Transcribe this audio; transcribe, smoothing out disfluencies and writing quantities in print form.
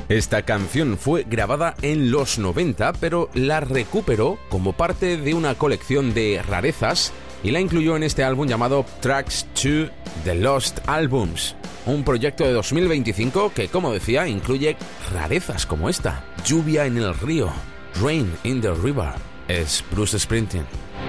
Esta canción fue grabada en los 90, pero la recuperó como parte de una colección de rarezas y la incluyó en este álbum llamado Tracks to the Lost Albums, un proyecto de 2025 que, como decía, incluye rarezas como esta: Lluvia en el río, Rain in the River. Es Bruce Springsteen.